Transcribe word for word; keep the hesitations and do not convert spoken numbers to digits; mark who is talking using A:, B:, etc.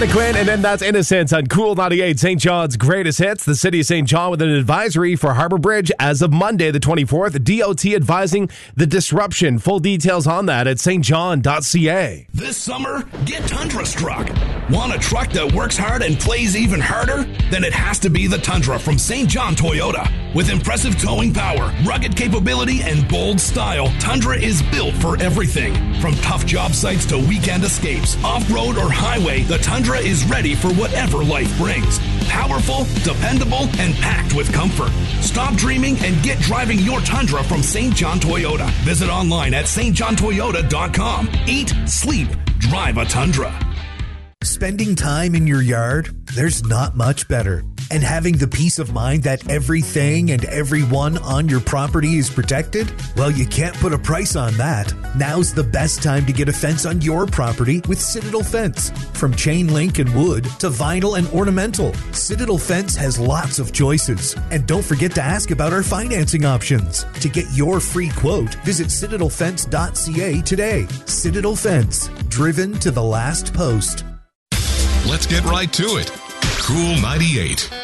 A: Quinn, and then that's Innocence on Cool ninety-eight, Saint John's greatest hits. The city of Saint John with an advisory for Harbor Bridge as of Monday, the twenty-fourth. D O T advising the disruption. Full details on that at s t john dot c a.
B: This summer, get Tundra struck. Want a truck that works hard and plays even harder? Then it has to be the Tundra from Saint John Toyota. With impressive towing power, rugged capability, and bold style, Tundra is built for everything. From tough job sites to weekend escapes, off-road or highway, the Tundra is ready for whatever life brings. Powerful, dependable, and packed with comfort. Stop dreaming and get driving your Tundra from Saint John Toyota. Visit online at s t john toyota dot com. Eat, sleep, drive a Tundra.
C: Spending time in your yard, there's not much better. And having the peace of mind that everything and everyone on your property is protected? Well, you can't put a price on that. Now's the best time to get a fence on your property with Citadel Fence. From chain link and wood to vinyl and ornamental, Citadel Fence has lots of choices. And don't forget to ask about our financing options. To get your free quote, visit citadel fence dot c a today. Citadel Fence, driven to the last post.
D: Let's get right to it. Cool ninety-eight.